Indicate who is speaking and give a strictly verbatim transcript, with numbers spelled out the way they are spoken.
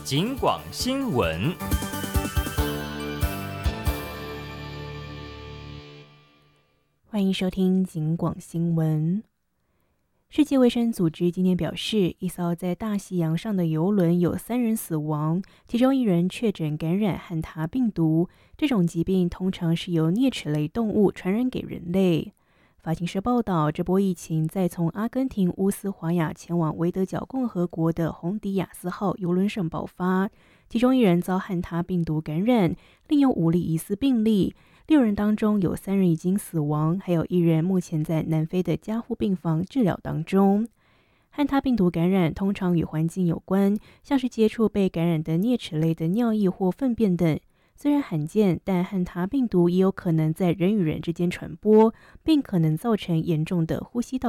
Speaker 1: 警广新闻。
Speaker 2: 欢迎收听警广新闻。世界卫生组织今天表示，一艘在大西洋上的邮轮有三人死亡，其中一人确诊感染汉他病毒。这种疾病通常是由啮齿类动物传染给人类。法新社报道，这波疫情在从阿根廷乌斯华亚前往维德角共和国的红迪亚斯号邮轮上爆发，其中一人遭汉他病毒感染，另有五例疑似病例。六人当中有三人已经死亡，还有一人目前在南非的加护病房治疗当中。汉他病毒感染通常与环境有关，像是接触被感染的啮齿类的尿液或粪便等。虽然罕见，但汉他病毒也有可能在人与人之间传播，并可能造成严重的呼吸道